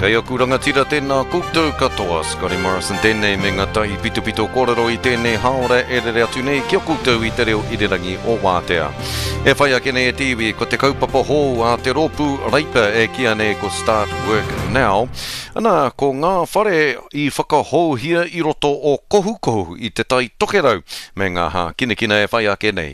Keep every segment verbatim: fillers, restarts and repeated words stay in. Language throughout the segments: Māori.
Kei o kuranga tira tēnā koutou katoa, Scotty Morrison tēnei me ngā tahi pitu pitu kōrero i tēnei haora e rere atu nei kia koutou i te reo irirangi o Wātea. E whai ake nei e tiwi, ko te kaupapa hou a te rōpū reipa e kia nei ko Start Work Now. Ana, ko ngā whare i whakahou hia i roto o kohu kohu i te tai tokerau me ngā ha kina kina e whai ake nei.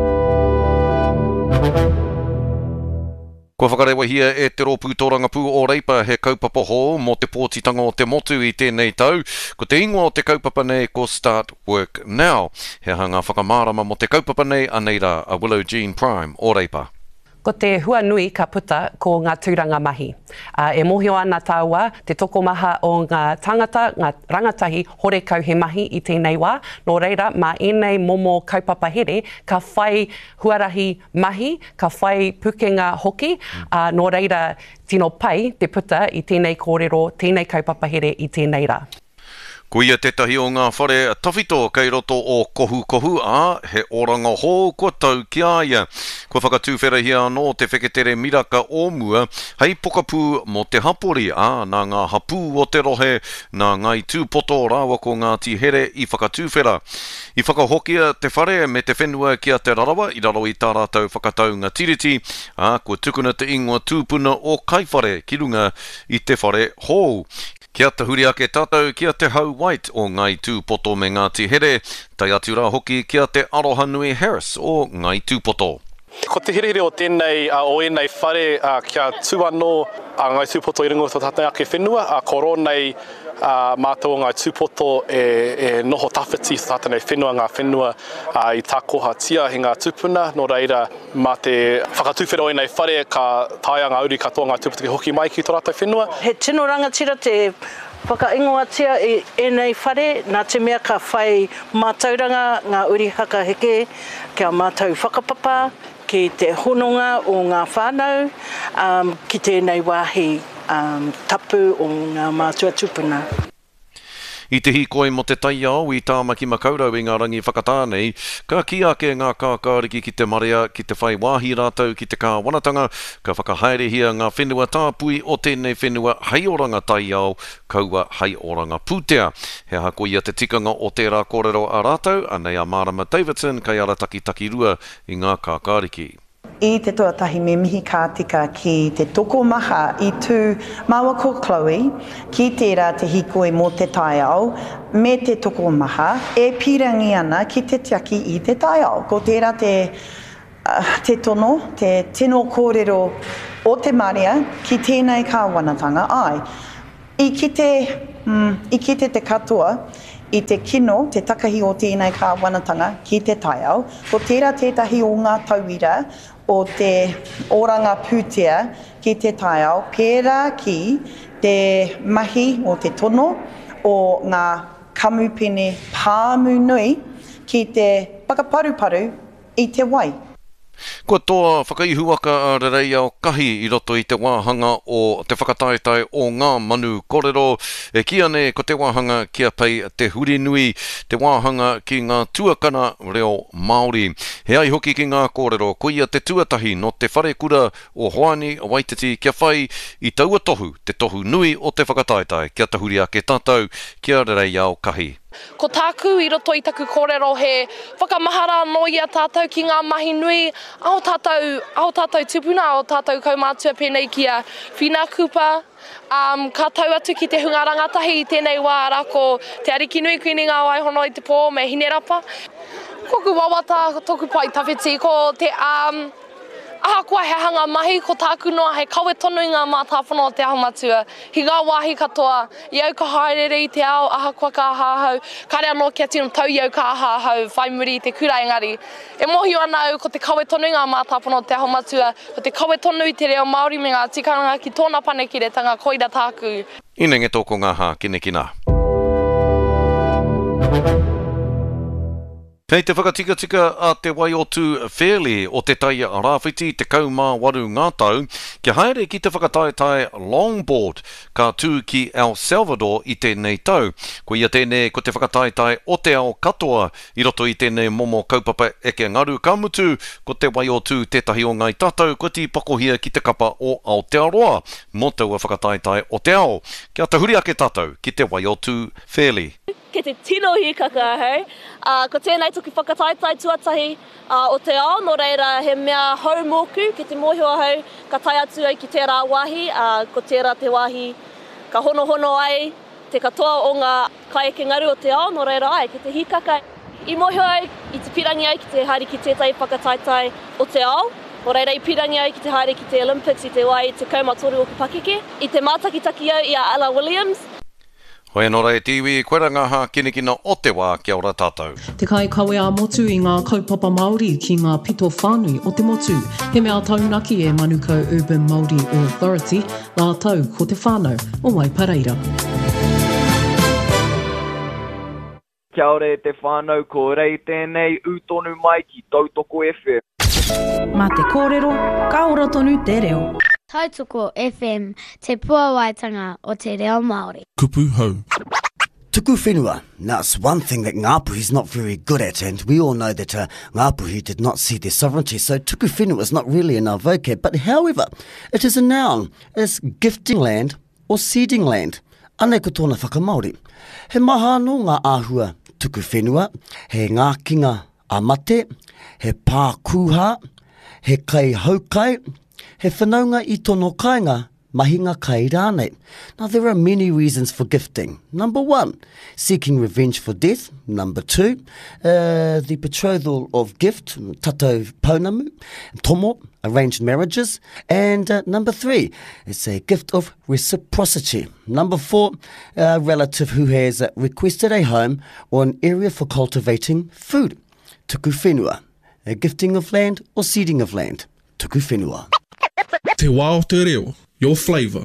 Kua whakarewa hia e te rōpū tōrangapū o reipa he kaupapa hou mo te pōtitanga o te motu i tēnei tau. Ko te ingoa o te kaupapa nei ko Start Work Now. He hanga whakamārama mo te kaupapa nei aneira a Willow Jean Prime o reipa. Ko te hua nui ka puta ko ngā tūranga mahi. Uh, e mohio ana tāua te tokomaha o ngā tangata, ngā rangatahi horekau he mahi i tēnei wā. Nō reira, mā enei momo kaupapa here, ka whai huarahi mahi, ka whai pukenga hoki. Uh, nō reira, tino pai te puta i tēnei kōrero, tēnei kaupapa here i tēnei rā. Ko ia tētahi o ngā whare tawhito kei roto o kohu kohu a, he oranga hou kua tau ki aia. Kua whakatūwhera hia anō te wheketere miraka o mua, hei pokapū mo te hapori a, nā ngā hapū o te rohe, nā ngai tūpoto rawa ko ngā tihere i whakatūwhera. I whakahokia te whare me te whenua kia te rarawa, i raro i tā rātou whakataunga tiriti, a, kua tukuna te ingoa tūpuna o kaiwhare ki runga i te whare hou. Kia te huri ake tātou, kia te hau white o ngai tūpoto me ngā tihere, tai atu rā hoki kia te Aroha Nui Harris o ngai tūpoto. Ko te herehere o tēnei, uh, o enei whare uh, kia tū anō a ngai tūpoto i ringo tō tātai ake whenua, a uh, koro nei uh, mātou o ngai tūpoto e, e noho tawhiti tō tātai whenua ngā whenua uh, i tā koha tia he ngā tūpuna, no reira mā te whakatūwhera o enei whare ka taia ngā uri katoa ngā tūpoto ki hoki mai ki tō tātai whenua. He tino rangatira te whakaingoatia i enei whare, nā te mea ka whai mātauranga ngā uri haka heke, kia mātou whakapapa, ki te hononga o ngā whānau, um, ki tēnei wāhi um, tapu o ngā mātua tupuna. I te hikoi mo te taiao i tāmaki makaurau i ngā rangi whakatānei, ka ki ake ngā kākāriki ki te marea, ki te whai wāhi rātou, ki te kāwanatanga, ka whakahaere hia ngā whenua tāpui o tēnei whenua hei oranga taiao, kaua hei oranga pūtea. He hako ia te tikanga o tērā kōrero a rātou, anei a Marama Davidson, kai ara taki taki rua i ngā kākāriki. I te tuatahi me mihi ka tika ki te toko maha i tū maua ko Chloe, ki tērā te hikoi mō te taiao, me te toko maha, e pirangi ana ki te tiaki i te taiao. Ko tērā te, uh, te tono, te tino kōrero o te Maria, ki tēnei ka wanatanga ai. I ki te, mm, i ki te te katoa, i te kino, te takahi o tēnei ka wanatanga ki te taiao, ko tērā tētahi o ngā tauira, o te oranga pūtea ki te taiao, pērā ki te mahi o te tono o ngā kamupene pāmu nui ki te whakaparuparu i te wai. Kua toa whakaihuaka a rerei au kahi i roto i te wāhanga o te whakataetai o ngā manu kōrero. E kia ne ko te wāhanga kia pei te huri nui, te wāhanga ki ngā tuakana reo Māori. He ai hoki ki ngā kōrero, ko ia te tuatahi no te whare kura o Hoani o Waititi kia whai i taua tohu, te tohu nui o te whakataetai. Kia te huri ake tātou, kia rerei au kahi. Ko tāku i roto i taku kōrero he whakamahara no ia tātou ki ngā mahi nui, ao tātou, ao tātou tupuna, ao tātou kaumātua pēnei kia whina kupa, um, ka tau atu ki te hunga rangatahi i tēnei wā rako te ariki nui kuini ngā waihono i te pō me hine rapa. Koku wawata, toku pai tawhiti, ko te um, aha kua he hanga mahi, ko tāku noa he kawe tonu i ngā mātāwhana o te aho matua. Hi ngā wāhi katoa, iau ka haerere i te ao, aha kua ka ahahau, kare anō kia tino tau iau ka ahahau, whai muri i te kura engari. E mohi ana au ko te kawe tonu i ngā mātāwhana o te aho matua, ko te kawe tonu i te reo Māori me ngā tikanga ki tōna panekiretanga koira tāku. Ina nge tōko ngā hā, kine kina. Hei te whakatika tika a te wai o tu Fairley o te taia a rāwhiti te kaumā waru ngātau, ki haere ki te whakataetai longboard ka tū ki El Salvador i tēnei tau. Ko ia tēnei ko te whakataetai o te ao katoa i roto i tēnei momo kaupapa eke ngaru kamutu ko te wai o tu tētahi o ngai tatau ko ti pakohia ki te kapa o Aotearoa mo taua whakataetai o te ao. Kia te huri ake tatau ki te wai o tu Fairley. Ke te tino hi kakahau. Uh, ko tēnei toki whakataetai tuatahi uh, o te ao, no reira he mea haumōku ki te mōhio ahau, ka tai atu ai ki tērā wāhi, uh, ko tērā te wāhi ka hono hono ai, te katoa o ngā kaieke ngaru o te ao, no reira ai, ki te hikaka. I mōhio ai, i te pirangi ai ki te haere ki tētai whakataetai o te ao, no reira i pirangi ai ki te haere ki te Olympics i te wai te kaumatoru o ka pakeke. I te mātakitaki au i a Ella Williams. Hoi anō rei tiwi, koe rangaha kinekina o te wā, kia ora tātou. Te kai kawe a motu i ngā kaupapa Māori ki ngā pito whānui o te motu. He mea taunaki e Manukau Urban Māori Authority, la tau ko te whānau o Waipareira. Kia ora te whānau, ko rei tēnei utonu mai ki Tautoko F M. Mā te kōrero, ka ora tonu te reo. Tautoko F M, te puawaitanga o te reo Māori. Kupu hau. Tuku whenua. Now, it's one thing that Ngāpuhi's not very good at, and we all know that uh, Ngāpuhi did not see their sovereignty, so tuku whenua is not really in our vocab. But however, it is a noun. It's gifting land or seeding land. Anei ko tōna whakamaori. He maha no ngā āhua tuku whenua, he ngā kinga a mate, he pā kūha, he kai haukai, he whanaunga i tono kāinga, mahinga kai rānei. Now, there are many reasons for gifting. Number one, seeking revenge for death. Number two, uh, the betrothal of gift, tatou pounamu, tomo, arranged marriages. And uh, number three, it's a gift of reciprocity. Number four, a relative who has uh, requested a home or an area for cultivating food. Tuku whenua, a gifting of land or seeding of land. Tuku whenua. Te wā o te reo, your flavour.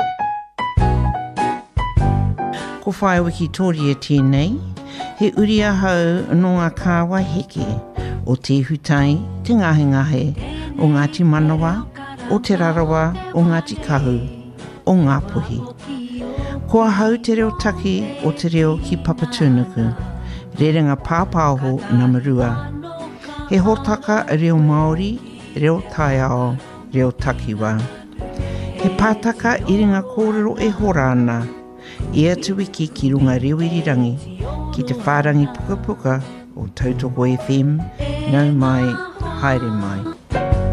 Ko whae wiki tōri e tēnei, he uri ahau no ngā kāwa heke, o te hutai, te ngahe ngahe, o Ngāti Manawa, o te rarawa, o Ngāti Kahu, o Ngāpuhi. Ko ahau te reo taki o te reo ki Papatūnuku, rerenga pāpāho Namarua. He hōtaka a reo Māori, reo Taiao, reo Takiwa. He pātaka i ringa kōrero e horana, i atu wiki ki runga rewirirangi, ki te whārangi puka puka o Tautoko F M, nau mai, haere mai.